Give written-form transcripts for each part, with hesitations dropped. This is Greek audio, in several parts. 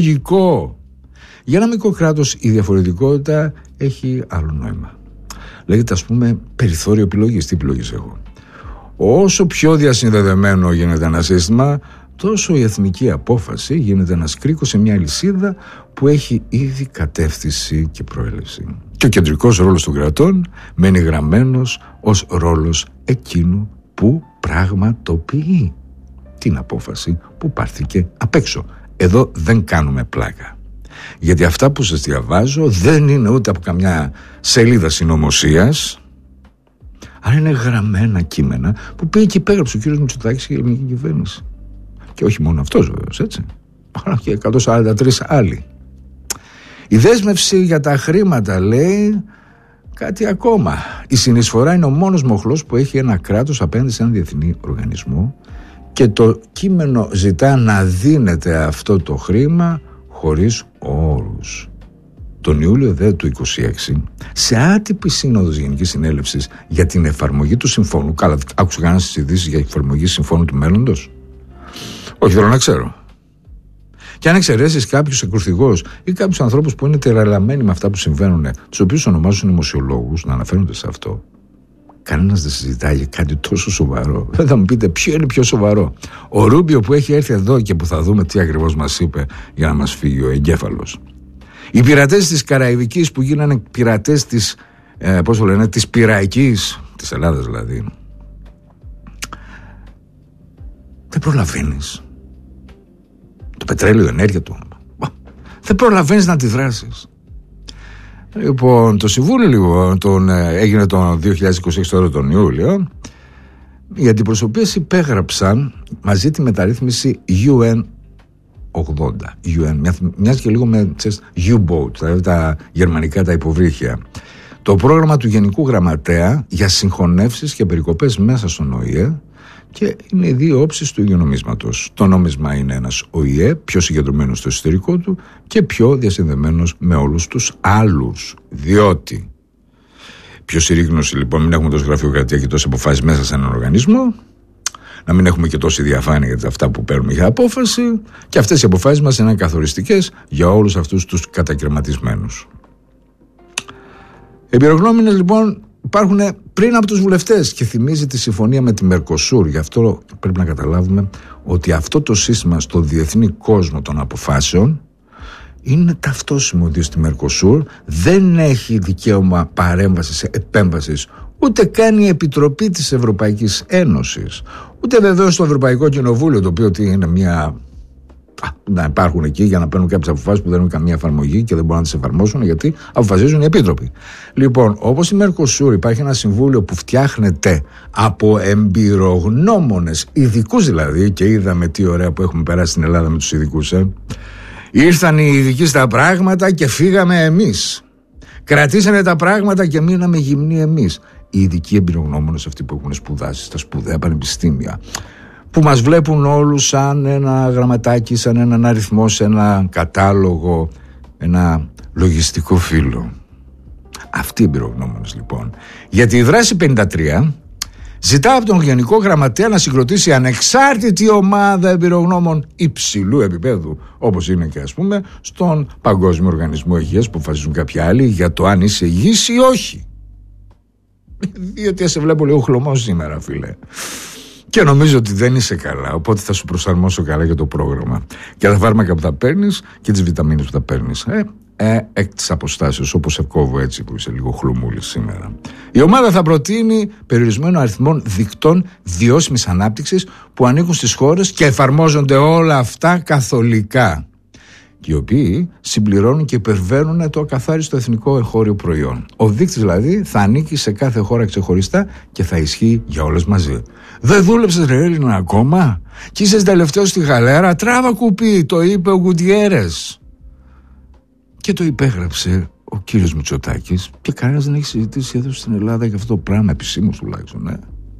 λογικό. Για ένα μικρό κράτος η διαφορετικότητα έχει άλλο νόημα. Λέγεται, ας πούμε, περιθώριο επιλογής. Τι επιλογές έχω? Όσο πιο διασυνδεδεμένο γίνεται ένα σύστημα, τόσο η εθνική απόφαση γίνεται ένας κρίκος σε μια λυσίδα που έχει ήδη κατεύθυνση και προέλευση. Και ο κεντρικός ρόλος των κρατών μένει γραμμένος ως ρόλος εκείνου που πραγματοποιεί την απόφαση που πάρθηκε απ' έξω. Εδώ δεν κάνουμε πλάκα. Γιατί αυτά που σας διαβάζω δεν είναι ούτε από καμιά σελίδα συνωμοσίας, αλλά είναι γραμμένα κείμενα που πήγε και υπέγραψε ο κύριος Μητσοτάκης και η ελληνική κυβέρνηση. Και όχι μόνο αυτός βεβαίως, έτσι, αλλά και 143 άλλοι. Η δέσμευση για τα χρήματα λέει κάτι ακόμα. Η συνεισφορά είναι ο μόνος μοχλός που έχει ένα κράτος απέναντι σε έναν διεθνή οργανισμό και το κείμενο ζητά να δίνεται αυτό το χρήμα χωρίς όρους. Τον Ιούλιο του 26, σε άτυπη σύνοδος Γενικής Συνέλευσης για την εφαρμογή του συμφώνου, καλά, άκουσα κανένα στις ειδήσεις για εφαρμογή συμφώνου του μέλλοντος? Όχι, θέλω να ξέρω. Και αν εξαιρέσεις κάποιους εκρουθυγούς ή κάποιους ανθρώπους που είναι τεραλαμένοι με αυτά που συμβαίνουν, τους οποίους ονομάζουν συνωμοσιολόγους, να αναφέρονται σε αυτό, κανένας δεν συζητάει για κάτι τόσο σοβαρό. Δεν θα μου πείτε ποιο είναι πιο σοβαρό? Ο Ρούμπιο που έχει έρθει εδώ και που θα δούμε τι ακριβώς μας είπε για να μας φύγει ο εγκέφαλος. Οι πειρατές της Καραϊβικής που γίνανε πειρατές της, της Πειραϊκής, της Ελλάδας δηλαδή. Δεν προλαβαίνεις. Το πετρέλαιο, η ενέργεια του. Δεν προλαβαίνεις να αντιδράσεις. Λοιπόν, το Συμβούλιο έγινε το 2026 τώρα τον Ιούλιο. Οι αντιπροσωπείες υπέγραψαν μαζί τη μεταρρύθμιση UN 80. Μοιάζει και λίγο με U-boat, δηλαδή τα γερμανικά τα υποβρύχια. Το πρόγραμμα του Γενικού Γραμματέα για συγχωνεύσεις και περικοπές μέσα στον ΟΗΕ, και είναι οι δύο όψεις του ίδιου νομίσματος. Το νόμισμα είναι ένας ΟΗΕ πιο συγκεντρωμένος στο εσωτερικό του και πιο διασυνδεμένος με όλους τους άλλους. Διότι πιο συρρήγνωση, λοιπόν, μην έχουμε τόση γραφειοκρατία και τόσες αποφάσεις μέσα σε έναν οργανισμό, να μην έχουμε και τόση διαφάνεια για αυτά που παίρνουμε για απόφαση, και αυτές οι αποφάσεις μας είναι καθοριστικές για όλους αυτούς τους κατακαιρματισμένους. Εμπειρογνώμονες, λοιπόν, υπάρχουν πριν από τους βουλευτές και θυμίζει τη συμφωνία με τη Μερκοσούρ. Γι' αυτό πρέπει να καταλάβουμε ότι αυτό το σύστημα στο διεθνή κόσμο των αποφάσεων είναι ταυτόσιμο, διότι στη Μερκοσούρ δεν έχει δικαίωμα παρέμβασης, επέμβασης, ούτε καν η Επιτροπή της Ευρωπαϊκής Ένωσης, ούτε βεβαίως το Ευρωπαϊκό Κοινοβούλιο, το οποίο είναι μια... να υπάρχουν εκεί για να παίρνουν κάποιες αποφάσεις που δεν έχουν καμία εφαρμογή και δεν μπορούν να τις εφαρμόσουν, γιατί αποφασίζουν οι επίτροποι. Λοιπόν, όπως η Μερκοσούρ, υπάρχει ένα συμβούλιο που φτιάχνεται από εμπειρογνώμονες, ειδικούς δηλαδή, και είδαμε τι ωραία που έχουμε περάσει στην Ελλάδα με τους ειδικούς. Ήρθαν οι ειδικοί στα πράγματα και φύγαμε εμείς. Κρατήσανε τα πράγματα και μείναμε γυμνοί εμείς. Οι ειδικοί εμπειρογνώμονες, αυτοί που έχουν σπουδάσει στα σπουδαία πανεπιστήμια, που μας βλέπουν όλους σαν ένα γραμματάκι, σαν έναν αριθμό, σε ένα κατάλογο, ένα λογιστικό φύλλο. Αυτοί οι εμπειρογνώμονες, λοιπόν, γιατί η δράση 53 ζητά από τον Γενικό Γραμματέα να συγκροτήσει ανεξάρτητη ομάδα εμπειρογνώμων υψηλού επίπεδου, όπως είναι και, ας πούμε, στον Παγκόσμιο Οργανισμό Υγείας, που αποφασίζουν κάποιοι άλλοι για το αν είσαι υγιής ή όχι. Διότι σε βλέπω λίγο χλωμό σήμερα, φίλε. Και νομίζω ότι δεν είσαι καλά, οπότε θα σου προσαρμόσω καλά για το πρόγραμμα και τα φάρμακα που θα παίρνεις και τις βιταμίνες που θα παίρνεις. Εκ της αποστάσεως, όπως σε κόβω έτσι που είσαι λίγο χλωμούλης σήμερα. Η ομάδα θα προτείνει περιορισμένο αριθμό δικτών βιώσιμης ανάπτυξης που ανήκουν στις χώρες και εφαρμόζονται όλα αυτά καθολικά, και οι οποίοι συμπληρώνουν και υπερβαίνουν το ακαθάριστο εθνικό εγχώριο προϊόν. Ο δείκτης δηλαδή θα ανήκει σε κάθε χώρα ξεχωριστά και θα ισχύει για όλες μαζί. Δεν δούλεψες, ρε Έλληνα, ακόμα? Και είσαι τελευταίος στη γαλέρα? Τράβα κουπί, το είπε ο Γκουτιέρες. Και το υπέγραψε ο κύριος Μητσοτάκης, και κανένας δεν έχει συζητήσει εδώ στην Ελλάδα για αυτό το πράγμα, επισήμως τουλάχιστον.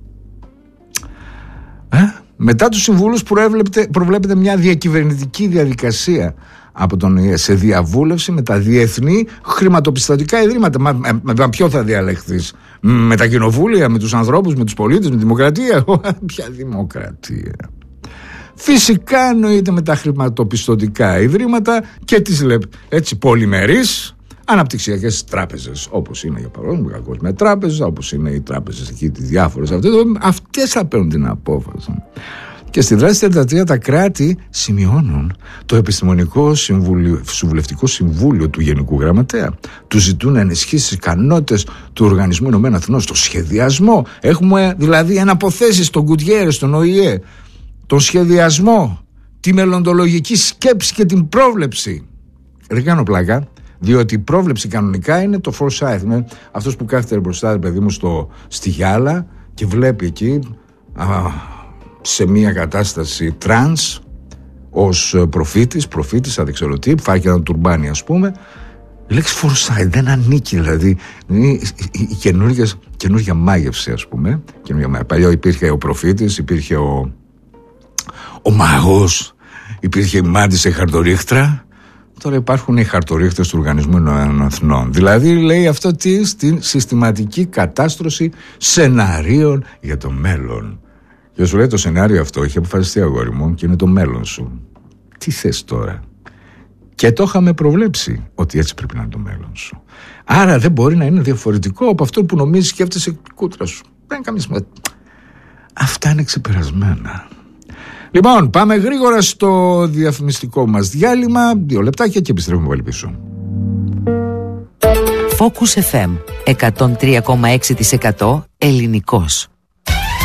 Μετά τους συμβούλους προβλέπεται μια διακυβερνητική διαδικασία από τον ΙΕ σε διαβούλευση με τα διεθνή χρηματοπιστωτικά ιδρύματα. Μα ποιο θα διαλεχθείς? Με τα κοινοβούλια, με τους ανθρώπους, με τους πολίτες, με τη δημοκρατία? Ποια δημοκρατία? Φυσικά εννοείται με τα χρηματοπιστωτικά ιδρύματα και τις έτσι πολυμερείς αναπτυξιακές τράπεζες, όπως είναι για παράδειγμα η Παγκόσμια Τράπεζα, όπως είναι οι τράπεζες εκεί τις διάφορες, αυτές θα παίρνουν την απόφαση. Και στη δράση 33 τα κράτη σημειώνουν το Επιστημονικό Συμβουλευτικό Συμβούλιο του Γενικού Γραμματέα. Του ζητούν να ενισχύσει τις ικανότητες του Οργανισμού Ηνωμένων Εθνών στο σχεδιασμό. Έχουμε δηλαδή εναποθέσει στον Κουτιέρες, στον ΟΗΕ, τον σχεδιασμό, τη μελλοντολογική σκέψη και την πρόβλεψη. Δεν κάνω πλάκα, διότι η πρόβλεψη κανονικά είναι το foresight. Είναι αυτός που κάθεται μπροστά, παιδί μου, στη γυάλα και βλέπει εκεί σε μια κατάσταση τρανς ως προφήτης, δεν ξέρω τι, φάει και ένα τουρμπάνι, ας πούμε. Η λέξη foresight δεν ανήκει, δηλαδή η καινούργια μάγευση, ας πούμε. Παλιό υπήρχε ο προφήτης, υπήρχε ο μάγος, υπήρχε η μάντισε χαρτορίχτρα. Τώρα υπάρχουν οι χαρτορίχτες του Οργανισμού Ηνωμένων Εθνών. Δηλαδή λέει αυτό στην συστηματική κατάστρωση σεναρίων για το μέλλον. Και σου λέει το σενάριο αυτό έχει αποφασιστεί, αγόρι μου, και είναι το μέλλον σου. Τι θες τώρα? Και το είχαμε προβλέψει ότι έτσι πρέπει να είναι το μέλλον σου. Άρα δεν μπορεί να είναι διαφορετικό από αυτό που νομίζεις, σκέφτεσαι κούτρα σου. Δεν είναι καμία σημασία. Αυτά είναι ξεπερασμένα. Λοιπόν, πάμε γρήγορα στο διαφημιστικό μας διάλειμμα. 2 λεπτάκια και επιστρέφουμε πάλι πίσω. Focus FM 103,6% ελληνικός.